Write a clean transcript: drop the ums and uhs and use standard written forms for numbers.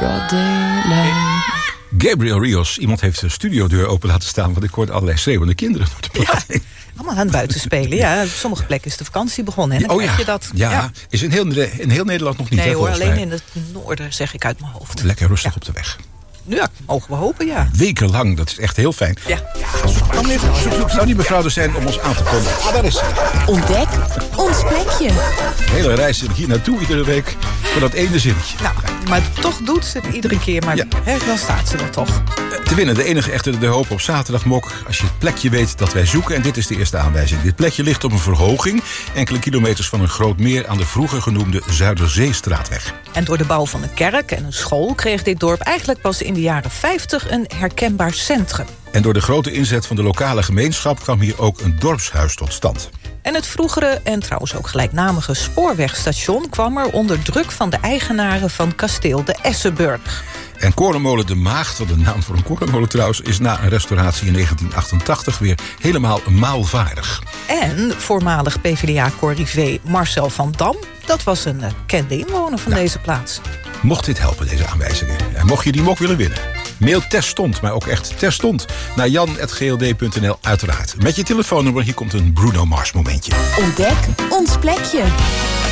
broad daylight. Gabriel Rios, iemand heeft de studiodeur open laten staan, want ik hoorde allerlei schreeuwende kinderen op de plaat. Ja, allemaal aan het buiten spelen. Ja, op sommige plekken is de vakantie begonnen. En dan krijg je dat. Ja, is in heel Nederland nog niet. Nee hè, hoor, alleen mij. in het noorden, zeg ik uit mijn hoofd. Lekker rustig op de weg. Ja, mogen we hopen, ja. Wekenlang, dat is echt heel fijn. Ja. Zoek zou die mevrouw er zijn om ons aan te kondigen. Ah, daar is ze. Ontdek ons plekje. De hele reis hier naartoe iedere week voor dat ene zinnetje. Nou, maar toch doet ze het iedere keer. Maar dan staat ze er toch. Te winnen, de enige echte De Hoop op zaterdagmok. Als je het plekje weet dat wij zoeken. En dit is de eerste aanwijzing. Dit plekje ligt op een verhoging. Enkele kilometers van een groot meer aan de vroeger genoemde Zuiderzeestraatweg. En door de bouw van een kerk en een school kreeg dit dorp eigenlijk pas in de jaren 50 een herkenbaar centrum. En door de grote inzet van de lokale gemeenschap kwam hier ook een dorpshuis tot stand. En het vroegere en trouwens ook gelijknamige spoorwegstation kwam er onder druk van de eigenaren van kasteel de Essenburg. En korenmolen De Maagd, wat de naam voor een korenmolen trouwens, is na een restauratie in 1988 weer helemaal maalvaardig. En voormalig PvdA-corrivé Marcel van Dam, dat was een kende inwoner van deze plaats. Mocht dit helpen, deze aanwijzingen, en mocht je die mok willen winnen, mail terstond, maar ook echt terstond, naar jan@gld.nl uiteraard. Met je telefoonnummer, hier komt een Bruno Mars momentje. Ontdek ons plekje.